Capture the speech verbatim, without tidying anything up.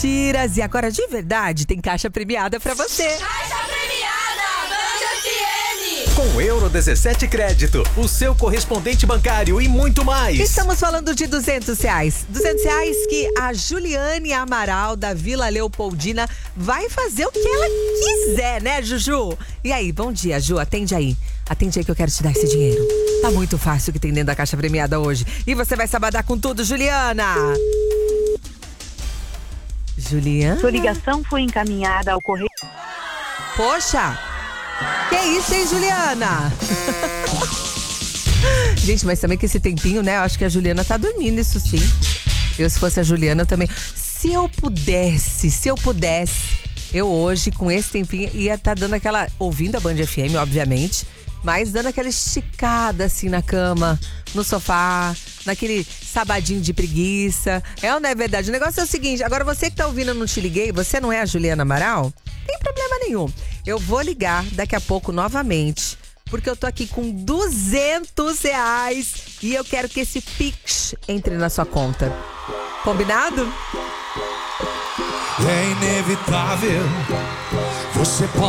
Mentiras. E agora, de verdade, tem caixa premiada pra você. Caixa premiada, Band F M. Com Euro dezessete Crédito, o seu correspondente bancário e muito mais. Estamos falando de duzentos reais. duzentos reais que a Juliane Amaral, da Vila Leopoldina, vai fazer o que ela quiser, né, Juju? E aí, bom dia, Ju, atende aí. Atende aí que eu quero te dar esse dinheiro. Tá muito fácil o que tem dentro da caixa premiada hoje. E você vai sabadar com tudo, Juliana. Juliana? Sua ligação foi encaminhada ao correio. Poxa! Que isso, hein, Juliana? Gente, mas também que esse tempinho, né? Eu acho que a Juliana tá dormindo, isso sim. Eu, se fosse a Juliana, também. Se eu pudesse, se eu pudesse, eu hoje, com esse tempinho, ia estar tá dando aquela... Ouvindo a Band F M, obviamente, mas dando aquela esticada, assim, na cama, no sofá, naquele sabadinho de preguiça. É ou não é verdade? O negócio é o seguinte, agora você que tá ouvindo, eu não te liguei, você não é a Juliana Amaral? Tem problema nenhum. Eu vou ligar daqui a pouco novamente, porque eu tô aqui com duzentos reais e eu quero que esse Pix entre na sua conta. Combinado? É inevitável, você pode